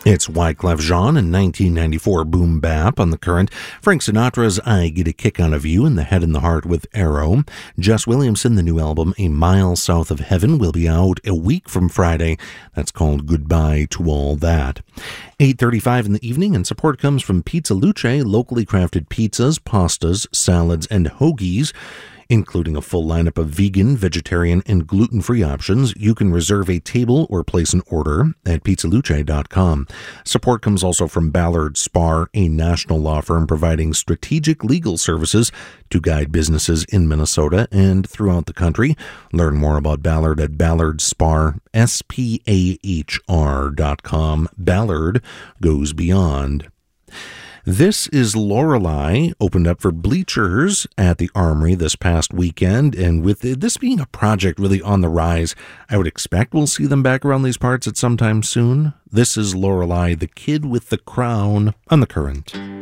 It's Wyclef Jean in 1994 boom bap on the Current. Frank Sinatra's I Get a Kick Out of You in the Head and the Heart with Arrow. Jess Williamson, the new album A Mile South of Heaven, will be out a week from Friday. That's called Goodbye to All That. 8:35 in the evening, and support comes from Pizza Luce, locally crafted pizzas, pastas, salads, and hoagies, including a full lineup of vegan, vegetarian, and gluten-free options. You can reserve a table or place an order at pizzaluce.com. Support comes also from Ballard Spahr, a national law firm providing strategic legal services to guide businesses in Minnesota and throughout the country. Learn more about Ballard at ballardspahr, SPAHR.com. Ballard goes beyond. This is Lorelei, opened up for Bleachers at the Armory this past weekend, and with this being a project really on the rise, I would expect we'll see them back around these parts at some time soon. This is Lorelei, the Kid with the Crown, on the Current.